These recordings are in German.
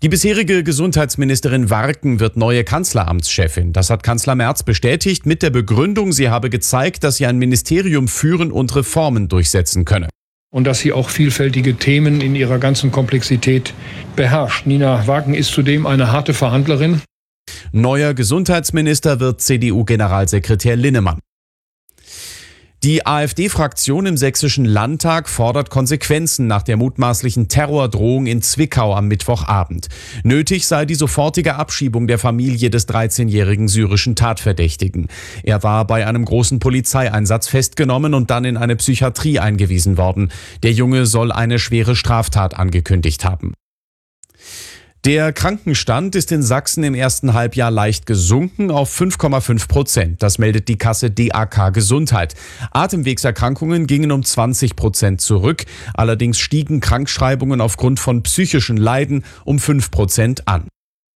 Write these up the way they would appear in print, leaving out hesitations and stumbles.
Die bisherige Gesundheitsministerin Warken wird neue Kanzleramtschefin. Das hat Kanzler Merz bestätigt mit der Begründung, sie habe gezeigt, dass sie ein Ministerium führen und Reformen durchsetzen könne. Und dass sie auch vielfältige Themen in ihrer ganzen Komplexität beherrscht. Nina Warken ist zudem eine harte Verhandlerin. Neuer Gesundheitsminister wird CDU-Generalsekretär Linnemann. Die AfD-Fraktion im Sächsischen Landtag fordert Konsequenzen nach der mutmaßlichen Terrordrohung in Zwickau am Mittwochabend. Nötig sei die sofortige Abschiebung der Familie des 13-jährigen syrischen Tatverdächtigen. Er war bei einem großen Polizeieinsatz festgenommen und dann in eine Psychiatrie eingewiesen worden. Der Junge soll eine schwere Straftat angekündigt haben. Der Krankenstand ist in Sachsen im ersten Halbjahr leicht gesunken auf 5,5%. Das meldet die Kasse DAK Gesundheit. Atemwegserkrankungen gingen um 20% zurück. Allerdings stiegen Krankschreibungen aufgrund von psychischen Leiden um 5% an.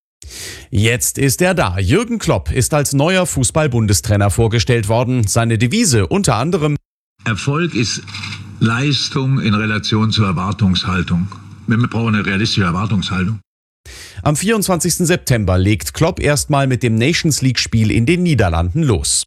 Jetzt ist er da. Jürgen Klopp ist als neuer Fußball-Bundestrainer vorgestellt worden. Seine Devise unter anderem: Erfolg ist Leistung in Relation zur Erwartungshaltung. Wir brauchen eine realistische Erwartungshaltung. Am 24. September legt Klopp erstmal mit dem Nations-League-Spiel in den Niederlanden los.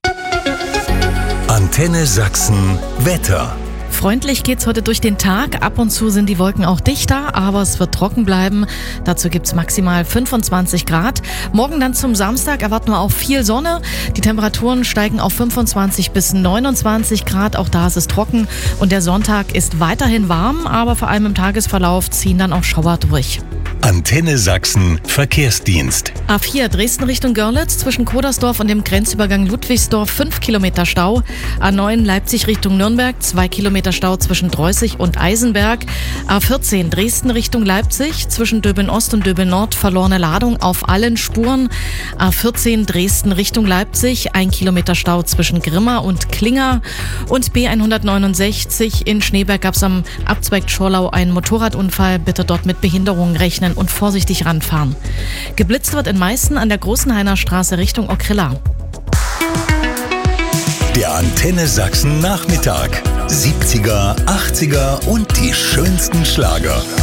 Antenne Sachsen Wetter. Freundlich geht's heute durch den Tag. Ab und zu sind die Wolken auch dichter, aber es wird trocken bleiben. Dazu gibt's maximal 25 Grad. Morgen dann zum Samstag erwarten wir auch viel Sonne. Die Temperaturen steigen auf 25 bis 29 Grad. Auch da ist es trocken. Und der Sonntag ist weiterhin warm, aber vor allem im Tagesverlauf ziehen dann auch Schauer durch. Antenne Sachsen Verkehrsdienst. A4 Dresden Richtung Görlitz zwischen Kodersdorf und dem Grenzübergang Ludwigsdorf 5 Kilometer Stau. A9 Leipzig Richtung Nürnberg 2 Kilometer Stau zwischen Dreußig und Eisenberg. A14 Dresden Richtung Leipzig zwischen Döbeln Ost und Döbeln Nord verlorene Ladung auf allen Spuren. A14 Dresden Richtung Leipzig 1 Kilometer Stau zwischen Grimma und Klinger. Und B169 in Schneeberg gab es am Abzweig Schorlau einen Motorradunfall. Bitte dort mit Behinderungen rechnen und vorsichtig ranfahren. Geblitzt wird in Meißen an der Großenhainer Straße Richtung Okrilla. Der Antenne Sachsen Nachmittag. 70er, 80er und die schönsten Schlager.